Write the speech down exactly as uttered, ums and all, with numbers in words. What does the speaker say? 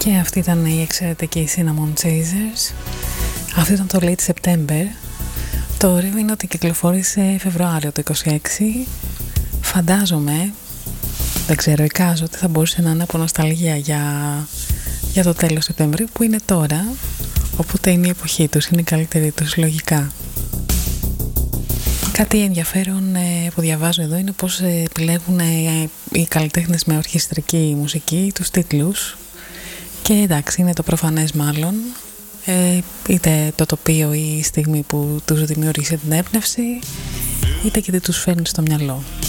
Και αυτή ήταν η εξαιρετική Cinnamon Chasers. Αυτό ήταν το Late September. Το ωραίο είναι ότι κυκλοφόρησε Φεβρουάριο το είκοσι έξι. Φαντάζομαι, δεν ξέρω, εικάζω ότι θα μπορούσε να είναι από νοσταλγία για, για το τέλος Σεπτεμβρίου που είναι τώρα. Οπότε είναι η εποχή τους, είναι η καλύτερη τους λογικά. Κάτι ενδιαφέρον ε, που διαβάζω εδώ είναι πως ε, επιλέγουν ε, οι καλλιτέχνες με ορχιστρική μουσική τους τίτλους. Και εντάξει, είναι το προφανές μάλλον, ε, είτε το τοπίο ή η στιγμή που τους δημιούργησε την έμπνευση, είτε και τι τους φέρνει στο μυαλό.